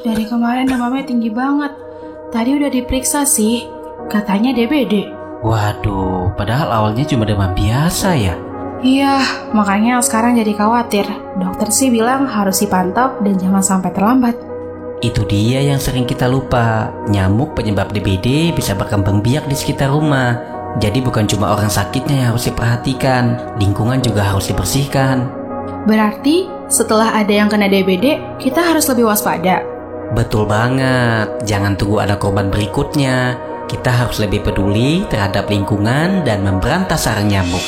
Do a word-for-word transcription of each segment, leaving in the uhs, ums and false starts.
dari kemarin demamnya tinggi banget. Tadi udah diperiksa sih, katanya D B D. Waduh, padahal awalnya cuma demam biasa ya. Iya, makanya sekarang jadi khawatir. Dokter sih bilang harus dipantau dan jangan sampai terlambat. Itu dia yang sering kita lupa. Nyamuk penyebab D B D bisa berkembang biak di sekitar rumah. Jadi bukan cuma orang sakitnya yang harus diperhatikan, lingkungan juga harus dibersihkan. Berarti setelah ada yang kena D B D, kita harus lebih waspada. Betul banget, jangan tunggu ada korban berikutnya. Kita harus lebih peduli terhadap lingkungan dan memberantas sarang nyamuk.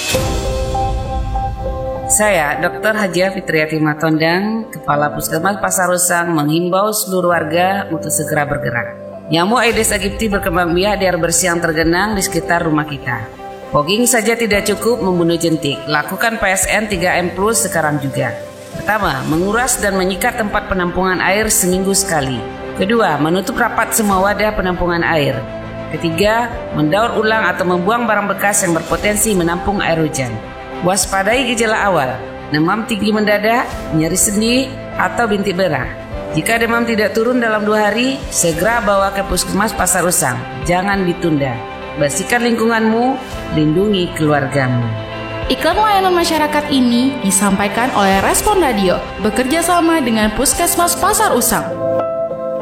Saya, Dokter Hajia Fitriati Matondang, Kepala Puskesmas Pasar Usang, menghimbau seluruh warga untuk segera bergerak. Nyamuk Aedes aegypti berkembang biak di air bersih yang tergenang di sekitar rumah kita. Fogging saja tidak cukup membunuh jentik, lakukan P S N tiga M plus sekarang juga. Pertama, menguras dan menyikat tempat penampungan air seminggu sekali. Kedua, menutup rapat semua wadah penampungan air. Ketiga, mendaur ulang atau membuang barang bekas yang berpotensi menampung air hujan. Waspadai gejala awal, demam tinggi mendadak, nyeri sendi, atau bintik berah. Jika demam tidak turun dalam dua hari, segera bawa ke Puskesmas Pasar Usang. Jangan ditunda. Bersihkan lingkunganmu, lindungi keluargamu. Iklan layanan masyarakat ini disampaikan oleh Respon Radio, bekerja sama dengan Puskesmas Pasar Usang.